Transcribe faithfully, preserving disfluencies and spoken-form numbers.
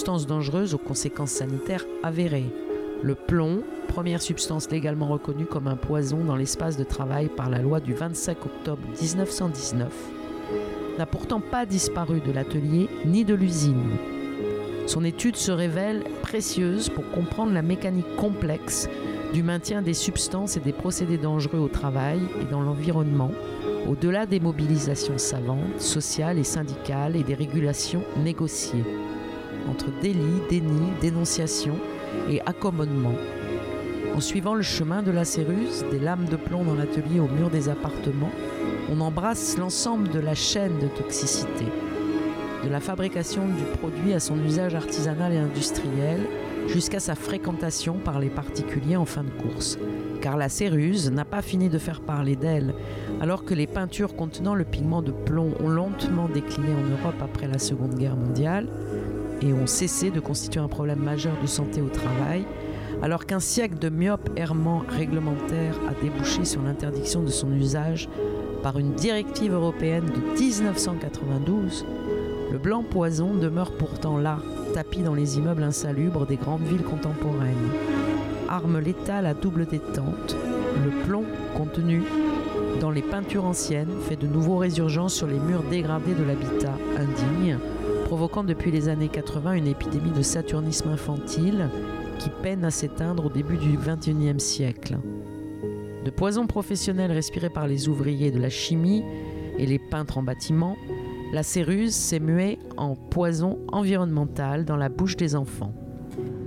substance dangereuse aux conséquences sanitaires avérées. Le plomb, première substance légalement reconnue comme un poison dans l'espace de travail par la loi du vingt-cinq octobre dix-neuf cent dix-neuf, n'a pourtant pas disparu de l'atelier ni de l'usine. Son étude se révèle précieuse pour comprendre la mécanique complexe du maintien des substances et des procédés dangereux au travail et dans l'environnement, au-delà des mobilisations savantes, sociales et syndicales et des régulations négociées. Entre délit, déni, dénonciation et accommodement. En suivant le chemin de la céruse, des lames de plomb dans l'atelier au mur des appartements, on embrasse l'ensemble de la chaîne de toxicité. De la fabrication du produit à son usage artisanal et industriel, jusqu'à sa fréquentation par les particuliers en fin de course. Car la céruse n'a pas fini de faire parler d'elle, alors que les peintures contenant le pigment de plomb ont lentement décliné en Europe après la Seconde Guerre mondiale et ont cessé de constituer un problème majeur de santé au travail, alors qu'un siècle de myope errement réglementaire a débouché sur l'interdiction de son usage par une directive européenne de dix-neuf cent quatre-vingt-douze, le blanc poison demeure pourtant là, tapis dans les immeubles insalubres des grandes villes contemporaines. Arme létale à double détente, le plomb contenu dans les peintures anciennes fait de nouveau résurgence sur les murs dégradés de l'habitat indigne, provoquant depuis les années quatre-vingts une épidémie de saturnisme infantile qui peine à s'éteindre au début du vingt et unième siècle. De poison professionnel respiré par les ouvriers de la chimie et les peintres en bâtiment, la céruse s'est muée en poison environnemental dans la bouche des enfants.